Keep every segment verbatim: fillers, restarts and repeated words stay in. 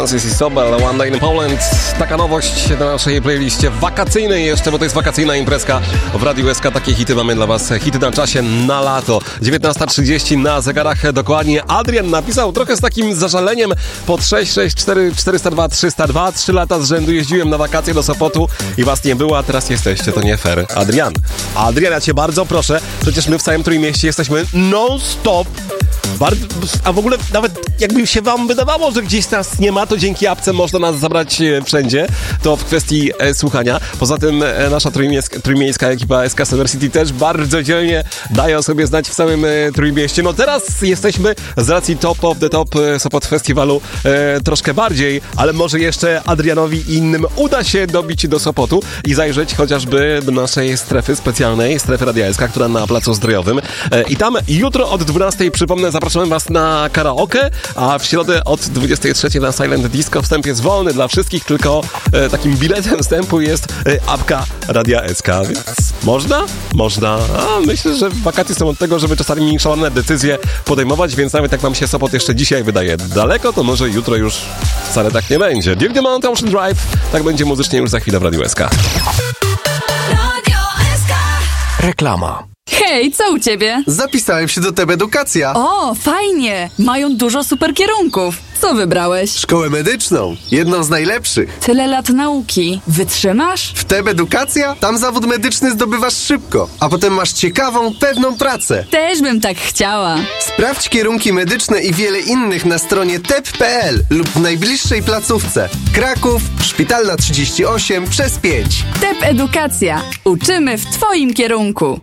This is Sobel, One Day in Poland. Taka nowość na naszej playliście wakacyjnej jeszcze, bo to jest wakacyjna imprezka w Radiu S K. Takie hity mamy dla was, hity na czasie na lato. dziewiętnasta trzydzieści na zegarach dokładnie. Adrian napisał trochę z takim zażaleniem pod sześć sześć cztery czterysta dwa trzysta dwa. Trzy lata z rzędu jeździłem na wakacje do Sopotu i was nie było, a teraz jesteście. To nie fair. Adrian, Adrian, ja cię bardzo proszę, przecież my w całym Trójmieście jesteśmy non-stop. Bardzo, a w ogóle nawet jakby się wam wydawało, że gdzieś nas nie ma, to dzięki apce można nas zabrać e, wszędzie. To w kwestii e, słuchania. Poza tym e, nasza trójmiejska, trójmiejska ekipa S K Solar City też bardzo dzielnie daje o sobie znać w całym e, Trójmieście. No teraz jesteśmy z racji Top of the Top e, Sopot Festiwalu e, troszkę bardziej, ale może jeszcze Adrianowi i innym uda się dobić do Sopotu i zajrzeć chociażby do naszej strefy specjalnej, strefy Radia S K, która na Placu Zdrojowym. E, I tam jutro od dwunastej, przypomnę, zapraszamy was na karaoke, a w środę od dwudziestej trzeciej na Silent Disco. Wstęp jest wolny dla wszystkich, tylko e, takim biletem wstępu jest e, apka Radia S K, więc można? Można. A myślę, że wakacje są od tego, żeby czasami szalone decyzje podejmować, więc nawet jak wam się Sopot jeszcze dzisiaj wydaje daleko, to może jutro już wcale tak nie będzie. Dirk the Mount Ocean Drive, tak będzie muzycznie już za chwilę w Radiu S K. Radio S K. Reklama. Hej, co u ciebie? Zapisałem się do T E B Edukacja. O, fajnie! Mają dużo super kierunków. Co wybrałeś? Szkołę medyczną. Jedną z najlepszych. Tyle lat nauki. Wytrzymasz? W T E B Edukacja? Tam zawód medyczny zdobywasz szybko, a potem masz ciekawą, pewną pracę. Też bym tak chciała. Sprawdź kierunki medyczne i wiele innych na stronie tep kropka pe el lub w najbliższej placówce. Kraków, Szpitalna trzydzieści osiem przez pięć. T E B Edukacja. Uczymy w twoim kierunku.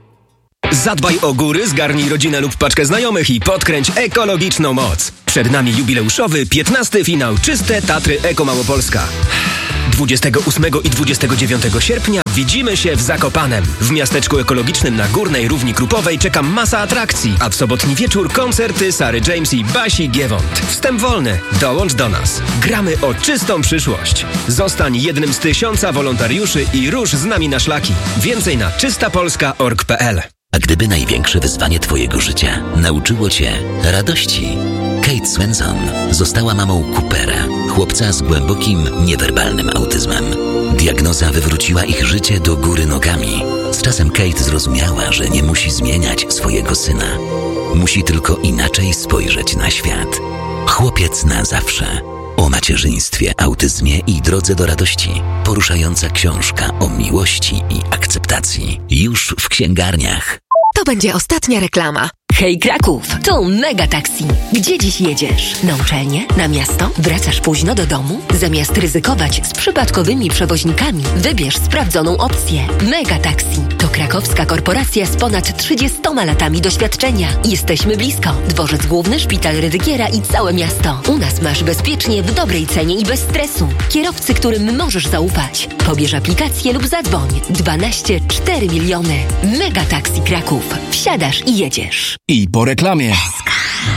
Zadbaj o góry, zgarnij rodzinę lub paczkę znajomych i podkręć ekologiczną moc. Przed nami jubileuszowy piętnasty finał Czyste Tatry Eko Małopolska. dwudziestego ósmego i dwudziestego dziewiątego sierpnia widzimy się w Zakopanem. W miasteczku ekologicznym na Górnej Równi Krupowej czeka masa atrakcji, a w sobotni wieczór koncerty Sary James i Basi Giewont. Wstęp wolny. Dołącz do nas. Gramy o czystą przyszłość. Zostań jednym z tysiąca wolontariuszy i rusz z nami na szlaki. Więcej na czysta polska kropka org kropka pe el. A gdyby największe wyzwanie twojego życia nauczyło cię radości? Kate Swenson została mamą Coopera, chłopca z głębokim, niewerbalnym autyzmem. Diagnoza wywróciła ich życie do góry nogami. Z czasem Kate zrozumiała, że nie musi zmieniać swojego syna. Musi tylko inaczej spojrzeć na świat. Chłopiec na zawsze. O macierzyństwie, autyzmie i drodze do radości. Poruszająca książka o miłości i akceptacji. Już w księgarniach. To będzie ostatnia reklama. Hej Kraków, to Mega Taxi. Gdzie dziś jedziesz? Na uczelnię? Na miasto? Wracasz późno do domu? Zamiast ryzykować z przypadkowymi przewoźnikami, wybierz sprawdzoną opcję. Mega Taxi to krakowska korporacja z ponad trzydziestoma latami doświadczenia. Jesteśmy blisko. Dworzec Główny, Szpital Rydygiera i całe miasto. U nas masz bezpiecznie, w dobrej cenie i bez stresu. Kierowcy, którym możesz zaufać. Pobierz aplikację lub zadzwoń. dwanaście cztery miliony. Mega Taxi Kraków. Wsiadasz i jedziesz. I po reklamie. S K.